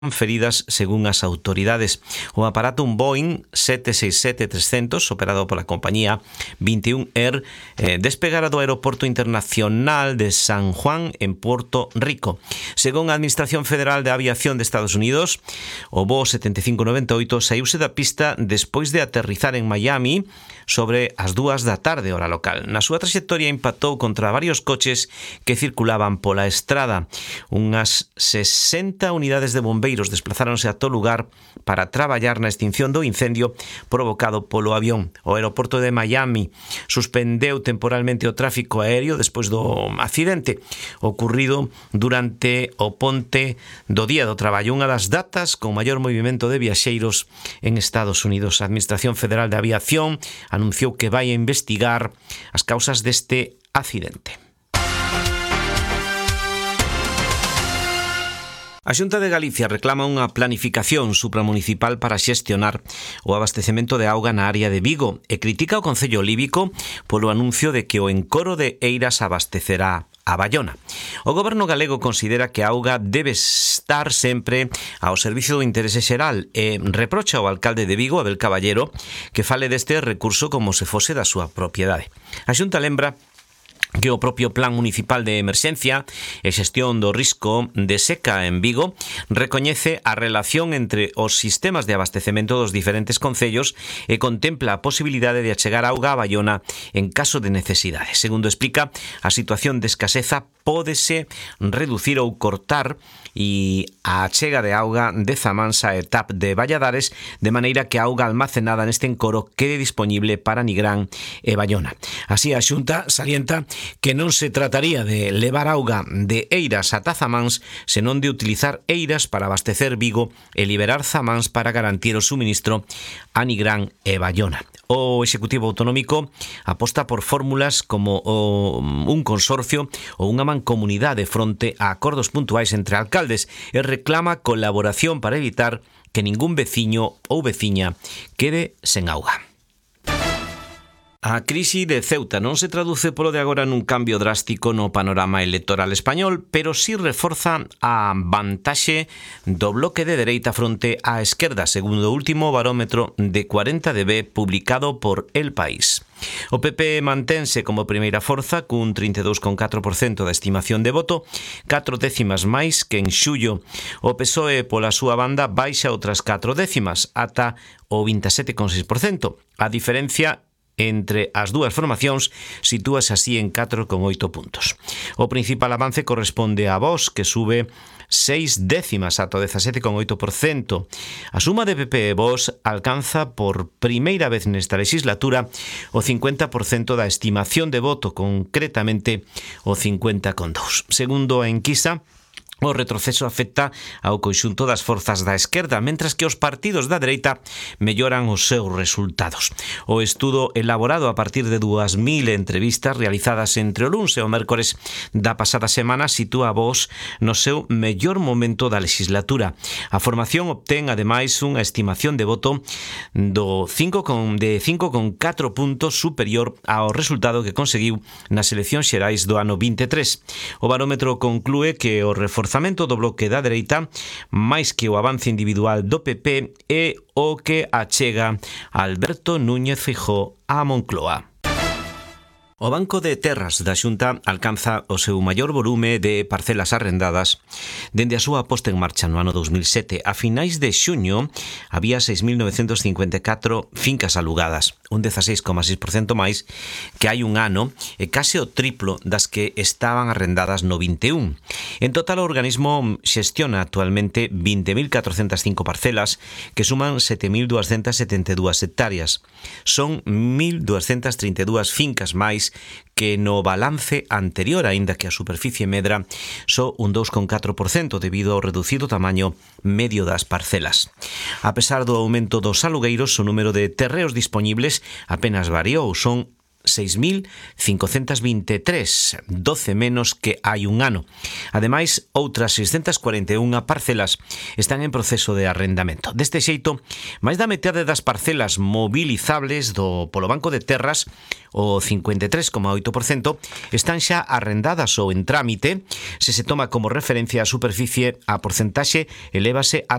feridas según as autoridades. O aparato, un Boeing 767-300, operado pola compañía 21 Air, despegara do Aeroporto Internacional de San Juan en Puerto Rico. Según a Administración Federal de Aviación de Estados Unidos, o voo 7598 saíuse da pista despois de aterrizar en Miami sobre as 2 da tarde, hora local. Na súa traxectoria impactou contra varios coches que circulaban pola estrada. Unhas 60 unidades de bombeiros desplazáronse a todo lugar para traballar na extinción do incendio provocado polo avión. O aeroporto de Miami suspendeu temporalmente o tráfico aéreo despois do accidente ocurrido durante o ponte do Día do Traballo, unha das datas con maior movimento de viaxeiros en Estados Unidos. A Administración Federal de Aviación anunciou que vai a investigar as causas deste accidente. A Xunta de Galicia reclama unha planificación supramunicipal para xestionar o abastecemento de auga na área de Vigo e critica o Concello Líbico polo anuncio de que o encoro de Eiras abastecerá a Baiona. O Goberno galego considera que a auga debe estar sempre ao servicio do interese xeral e reprocha ao alcalde de Vigo, Abel Caballero, que fale deste recurso como se fose da súa propiedade. A Xunta lembra que o propio Plan Municipal de Emerxencia e Xestión do Risco de Seca en Vigo recoñece a relación entre os sistemas de abastecemento dos diferentes concellos e contempla a posibilidade de achegar auga a Baiona en caso de necesidade. Segundo explica, a situación de escaseza pódese reducir ou cortar e a achega de auga de Zamansa e TAP de Valladares, de maneira que a auga almacenada neste encoro quede disponible para Nigrán e Baiona. Así, a Xunta salienta que non se trataría de levar auga de Eiras ata Zamáns, senón de utilizar Eiras para abastecer Vigo e liberar Zamáns para garantir o suministro a Nigrán e Baiona. O Executivo Autonómico aposta por fórmulas como un consorcio ou unha mancomunidade fronte a acordos puntuais entre alcaldes e reclama colaboración para evitar que ningún veciño ou veciña quede sen auga. A crise de Ceuta non se traduce polo de agora nun cambio drástico no panorama electoral español, pero sí reforza a vantaxe do bloque de dereita fronte á esquerda, segundo o último barómetro de 40DB publicado por El País. O PP mantense como primeira forza cun 32,4% da estimación de voto, 4 décimas máis que en xullo. O PSOE pola súa banda baixa outras 4 décimas ata o 27,6%. A diferencia entre as dúas formacións sitúase así en 4,8 puntos. O principal avance corresponde a Vox, que sube 6 décimas ata o 17,8%. A suma de PP e Vox alcanza por primeira vez nesta legislatura o 50% da estimación de voto, concretamente o 50,2%. Segundo a enquisa, o retroceso afecta ao conxunto das forzas da esquerda, mentras que os partidos da dereita melloran os seus resultados. O estudo elaborado a partir de 2.000 entrevistas realizadas entre o luns e o mércores da pasada semana sitúa a Vox no seu mellor momento da legislatura. A formación obtén, ademais, unha estimación de voto de 5,4 puntos superior ao resultado que conseguiu nas eleccións xerais do ano 23. O barómetro conclúe que o reforzamento do bloque da dereita, máis que o avance individual do PP, é o que achega Alberto Núñez Feijóo á Moncloa. O Banco de Terras da Xunta alcanza o seu maior volume de parcelas arrendadas dende a súa posta en marcha no ano 2007. A finais de xuño había 6.954 fincas alugadas, un 16,6% máis que hai un ano e case o triplo das que estaban arrendadas no 21. En total, o organismo xestiona actualmente 20.405 parcelas que suman 7.272 hectáreas. Son 1.232 fincas máis que no balance anterior, aínda que a superficie medra só un 2,4% debido ao reducido tamaño medio das parcelas. A pesar do aumento dos alugueiros, o número de terreos dispoñibles apenas variou, son 6.523, 12 menos que hai un ano. Ademais, outras 641 parcelas están en proceso de arrendamento. Deste xeito, máis da metade das parcelas movilizables polo Banco de Terras, o 53,8%, están xa arrendadas ou en trámite. Se se toma como referencia a superficie, a porcentaxe elévase a